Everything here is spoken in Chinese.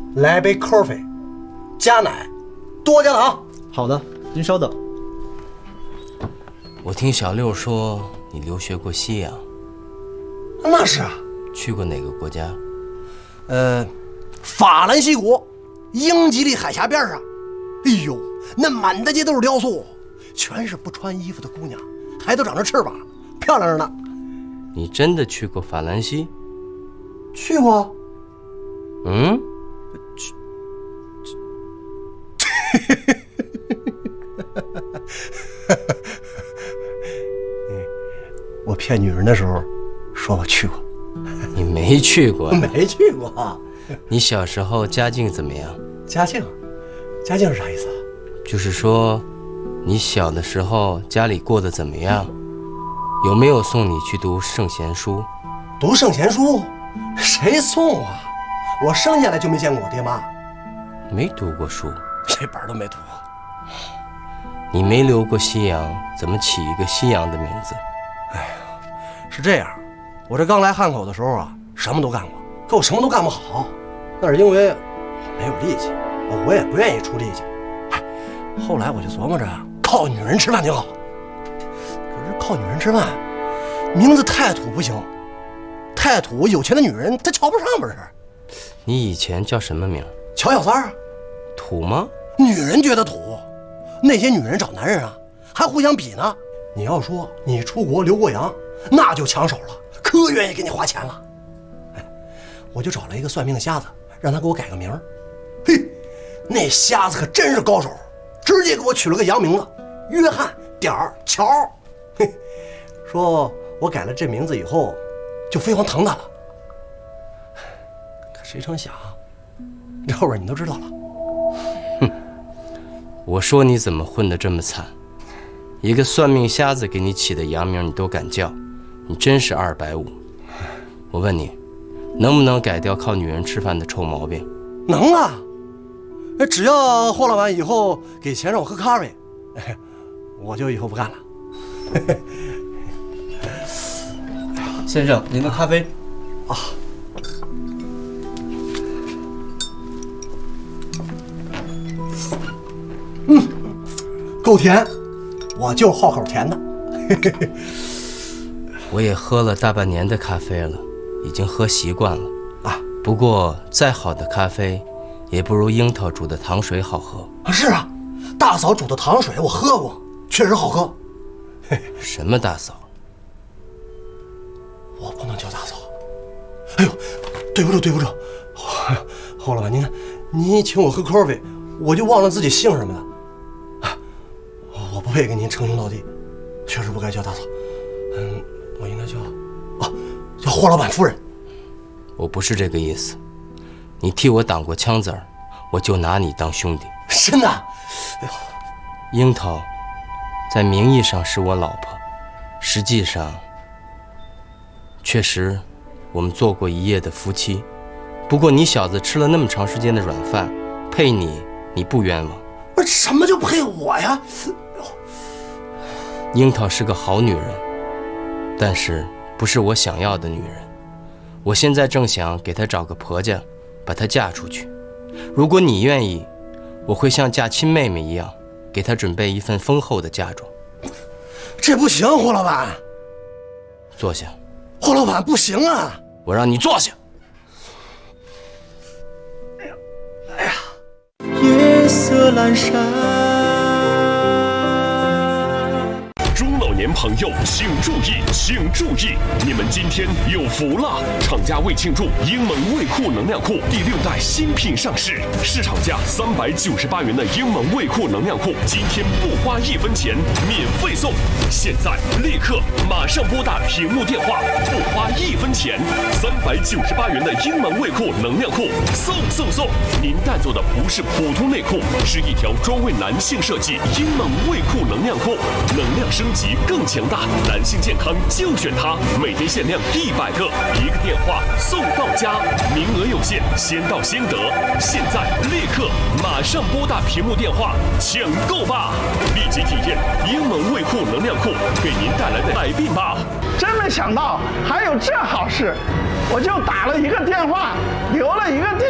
来杯咖啡，加奶，多加糖。 好的，您稍等。 我听小六说你留学过西洋。 那是啊。 去过哪个国家？ 法兰西国，英吉利海峡边上。哎呦，那满大街都是雕塑，全是不穿衣服的姑娘，还都长着翅膀，漂亮着呢。 你真的去过法兰西？ 去过。 嗯？ 我骗女人的时候说我去过。 你没去过？ 没去过。 你小时候家境怎么样？ 家境是啥意思啊？ 就是说你小的时候家里过得怎么样？有没有送你去读圣贤书？ 读圣贤书？谁送啊？我生下来就没见过我爹妈。 没读过书？ 这本都没读过。 你没留过西洋，怎么起一个西洋的名字？ 哎呀，是这样，我这刚来汉口的时候啊，什么都干过，可我什么都干不好，那是因为我没有力气，我也不愿意出力气。后来我就琢磨着靠女人吃饭挺好，可是靠女人吃饭，名字太土不行，太土有钱的女人她瞧不上不是？ 你以前叫什么名？ 乔小三啊。 土吗？ 女人觉得土，那些女人找男人啊还互相比呢。你要说你出国留过洋，那就抢手了，可愿意给你花钱了。我就找了一个算命的瞎子，让他给我改个名。嘿，那瞎子可真是高手，直接给我取了个洋名字，约翰点儿乔。嘿，说我改了这名字以后就飞黄腾达了。可谁成想，这后边你都知道了。 哼，我说你怎么混得这么惨？一个算命瞎子给你起的洋名你都敢叫，你真是250。我问你，能不能改掉靠女人吃饭的臭毛病？ 能啊，只要霍老板以后给钱让我喝咖啡，我就以后不干了。 先生，您的咖啡。 啊。够甜，我就好口甜的。 我也喝了大半年的咖啡了，已经喝习惯了啊。 不过再好的咖啡，也不如樱桃煮的糖水好喝。 是啊，大嫂煮的糖水我喝过，确实好喝。 什么大嫂？ 我不能叫大嫂。哎呦，对不住。侯老板，您请我喝咖啡，我就忘了自己姓什么了。我不配跟您称兄道弟，确实不该叫大嫂。我应该叫霍老板夫人。 我不是这个意思，你替我挡过枪子儿，我就拿你当兄弟。 真的？ 樱桃，在名义上是我老婆，实际上，确实，我们做过一夜的夫妻。不过你小子吃了那么长时间的软饭，配你不冤枉。 不是，什么就配我呀？ 樱桃是个好女人，但是不是我想要的女人。我现在正想给她找个婆家，把她嫁出去。如果你愿意，我会像嫁亲妹妹一样，给她准备一份丰厚的嫁妆。 这不行，霍老板。 坐下。 霍老板，不行啊！ 我让你坐下。 哎呀， 夜色阑珊。 中老年朋友请注意，你们今天有福了！厂家为庆祝英蒙卫酷能量裤第6代新品上市，市场价398元的英蒙卫酷能量裤，今天不花1分钱免费送！现在立刻马上拨打屏幕电话，不花1分钱，398元的英蒙卫酷能量裤送！您带走的不是普通内裤，是一条专为男性设计英蒙卫酷能量裤，能量升级更强大，男性健康就选它，每天限量100个，1个电话送到家，名额有限，先到先得。现在立刻马上拨打屏幕电话抢购吧！立即体验英蒙卫酷能量裤给您带来的改变吧！ 真没想到还有这好事，我就打了一个电话，留了一个地